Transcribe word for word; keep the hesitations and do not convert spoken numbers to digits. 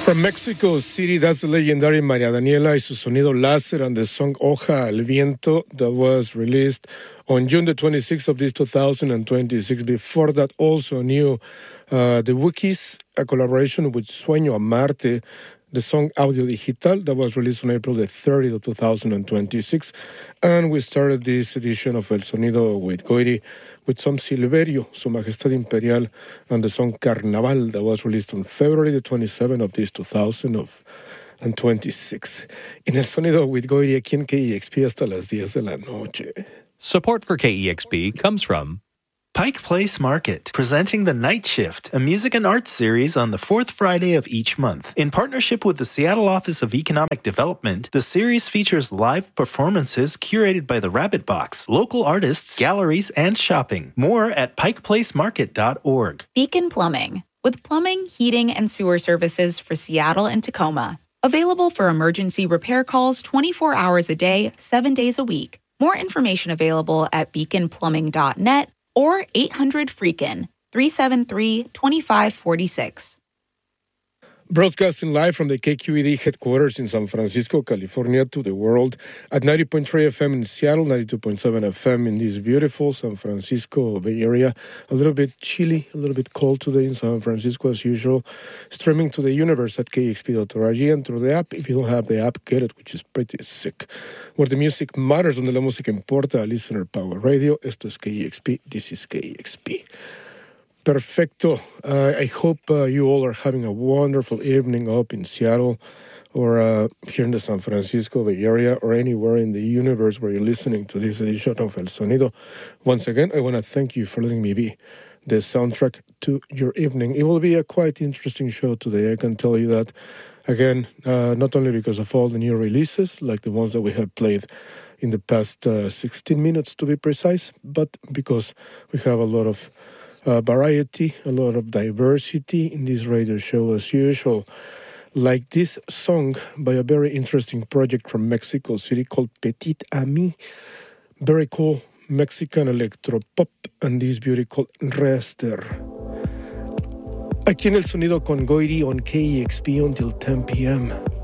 From Mexico City, that's the legendary María Daniela y su sonido láser and the song Hoja al Viento that was released on June the twenty-sixth of this two thousand twenty-six. Before that, also new uh, the Wikis, a collaboration with Sueño a Marte, the song Audio Digital that was released on April the thirtieth of two thousand twenty-six. And we started this edition of El Sonido with Goiri with some Silverio, Su Majestad Imperial, and the song Carnaval that was released on February the twenty-seventh of this two thousand twenty-six. En El Sonido with Goiri aquí en K E X P hasta las diez de la noche. Support for K E X P comes from Pike Place Market, presenting The Night Shift, a music and arts series on the fourth Friday of each month. In partnership with the Seattle Office of Economic Development, the series features live performances curated by the Rabbit Box, local artists, galleries, and shopping. More at pike place market dot org. Beacon Plumbing, with plumbing, heating, and sewer services for Seattle and Tacoma. Available for emergency repair calls twenty-four hours a day, seven days a week. More information available at beacon plumbing dot net or eight hundred freakin', three seven three, two five four six. Broadcasting live from the K Q E D headquarters in San Francisco, California, to the world at ninety point three F M in Seattle, ninety-two point seven F M in this beautiful San Francisco Bay Area. A little bit chilly, a little bit cold today in San Francisco as usual. Streaming to the universe at k x p dot org and through the app. If you don't have the app, get it, which is pretty sick. Where the music matters, donde la música importa, Listener Power Radio. Esto es K E X P, this is K E X P. Perfecto. Uh, I hope uh, you all are having a wonderful evening up in Seattle or uh, here in the San Francisco Bay Area or anywhere in the universe where you're listening to this edition of El Sonido. Once again, I want to thank you for letting me be the soundtrack to your evening. It will be a quite interesting show today, I can tell you that. Again, uh, not only because of all the new releases, like the ones that we have played in the past uh, sixteen minutes to be precise, but because we have a lot of Uh, variety, a lot of diversity in this radio show as usual. Like this song by a very interesting project from Mexico City called Petit Ami. Very cool Mexican electropop and this beauty called Rester. Aquí en El Sonido con Goiri on K E X P until ten p.m.